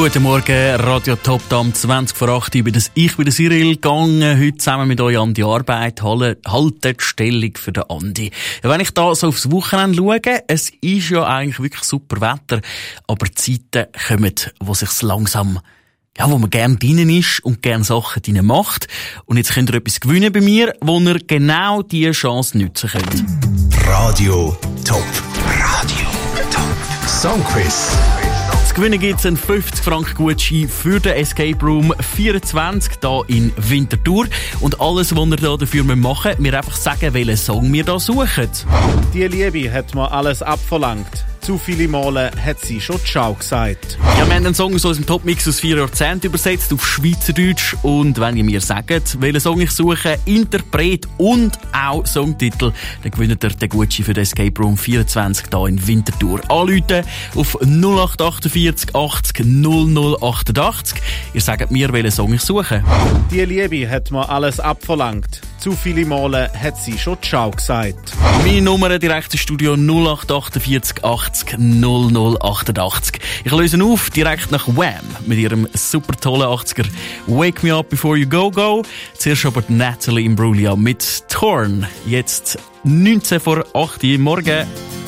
Guten Morgen, Radio Top Dam 20 vor 8 Uhr. Ich bin der Cyril, gegangen heute zusammen mit euch an die Arbeit, haltet die Stellung für den Andi. Ja, wenn ich da so aufs Wochenende schaue, es ist ja eigentlich wirklich super Wetter, aber die Zeiten kommen, wo sich's langsam, ja, wo man gern drinnen ist und gern Sachen drinnen macht. Und jetzt könnt ihr etwas gewinnen bei mir, wo ihr genau diese Chance nutzen könnt. Radio Top. Radio Top. Songquiz. Zu gewinnen gibt es einen 50-Franken-Gutschein für den Escape Room 24 hier in Winterthur. Und alles, was wir da dafür machen müssen, wir einfach sagen, welchen Song wir da suchen. Die Liebe hat mir alles abverlangt. Zu viele Male hat sie schon Ciao gesagt. Ja, wir haben einen Song aus unserem Topmix aus 4 Jahrzehnten übersetzt auf Schweizerdeutsch. Und wenn ihr mir sagt, welchen Song ich suche, Interpret und auch Songtitel, dann gewinnt ihr den Gutschein für den Escape Room 24 hier in Winterthur. Anrufen auf 0848 80 0088. Ihr sagt mir, welchen Song ich suche. Die Liebe hat mir alles abverlangt. Zu viele Male hat sie schon Ciao gesagt. Meine Nummer direkt ins Studio 0848 80 0088. Ich löse auf direkt nach Wham mit ihrem super tollen 80er Wake Me Up Before You Go Go. Zuerst aber Natalie Imbruglia mit Torn. Jetzt 19 vor 8 Uhr morgen.